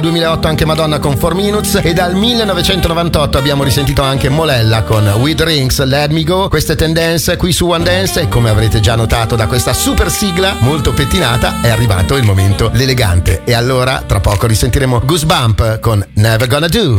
2008 anche Madonna con 4 Minutes, e dal 1998 abbiamo risentito anche Molella con With Rings, Let Me Go. Queste tendenze qui su One Dance, e come avrete già notato da questa super sigla molto pettinata, è arrivato il momento l'elegante. E allora tra poco risentiremo Goosebump con Never Gonna Do.